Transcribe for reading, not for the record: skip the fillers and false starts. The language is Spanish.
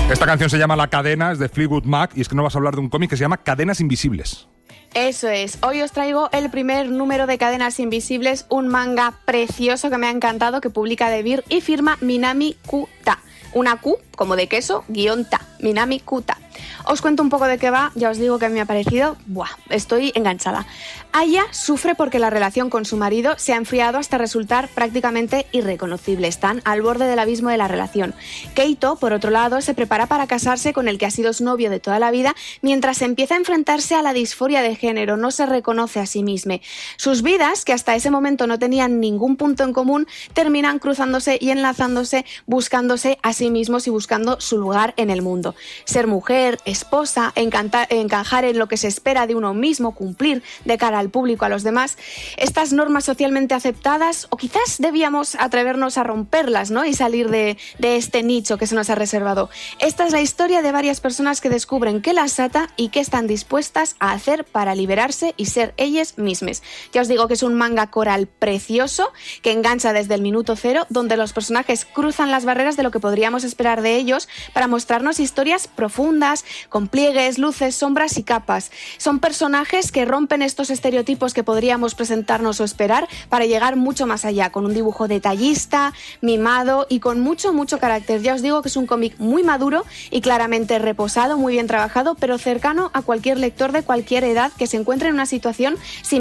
Esta canción se llama La Cadena, es de Fleetwood Mac, y es que no vas a hablar de un cómic que se llama Cadenas Invisibles. Eso es. Hoy os traigo el primer número de Cadenas Invisibles, un manga precioso que me ha encantado, que publica Debir y firma Minami Kuta. Una Q, como de queso, _ta. Minami Kuta. Os cuento un poco de qué va, ya os digo que me ha parecido, estoy enganchada. Aya sufre porque la relación con su marido se ha enfriado hasta resultar prácticamente irreconocible. Están al borde del abismo de la relación. Keito, por otro lado, se prepara para casarse con el que ha sido su novio de toda la vida, mientras empieza a enfrentarse a la disforia de género, no se reconoce a sí mismo. Sus vidas, que hasta ese momento no tenían ningún punto en común, terminan cruzándose y enlazándose, buscándose a sí mismos y buscando su lugar en el mundo. Ser mujer, esposa, encajar en lo que se espera de uno mismo, cumplir de cara al público, a los demás, estas normas socialmente aceptadas, o quizás debíamos atrevernos a romperlas, ¿no? Y salir de este nicho que se nos ha reservado. Esta es la historia de varias personas que descubren qué las ata y qué están dispuestas a hacer para liberarse y ser ellas mismas. Ya os digo que es un manga coral precioso que engancha desde el minuto cero, donde los personajes cruzan las barreras de lo que podríamos esperar de ellos para mostrarnos historias profundas, con pliegues, luces, sombras y capas. Son personajes que rompen estos estereotipos que podríamos presentarnos o esperar para llegar mucho más allá, con un dibujo detallista, mimado y con mucho carácter. Ya os digo que es un cómic muy maduro y claramente reposado, muy bien trabajado, pero cercano a cualquier lector de cualquier edad que se encuentre en una situación similar